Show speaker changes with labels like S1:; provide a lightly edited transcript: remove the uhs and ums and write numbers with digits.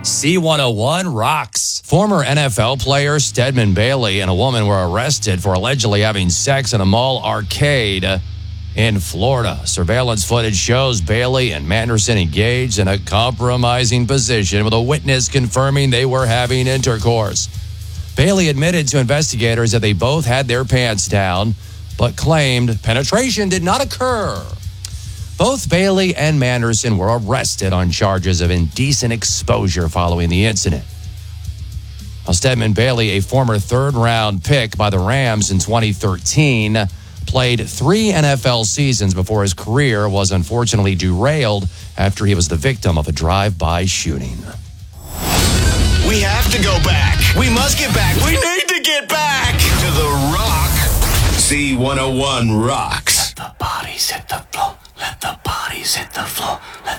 S1: C101 rocks. Former NFL player Stedman Bailey and a woman were arrested for allegedly having sex in a mall arcade in Florida. Surveillance footage shows Bailey and Manderson engaged in a compromising position, with a witness confirming they were having intercourse. Bailey admitted to investigators that they both had their pants down, but claimed penetration did not occur. Both Bailey and Manderson were arrested on charges of indecent exposure following the incident. Now, Stedman Bailey, a former third-round pick by the Rams in 2013, played 3 NFL seasons before his career was unfortunately derailed after he was the victim of a drive-by shooting.
S2: We have to go back. We must get back. We need to get back to The Rock. C101 rocks.
S3: Let the bodies hit the floor. Let the bodies hit the floor. Let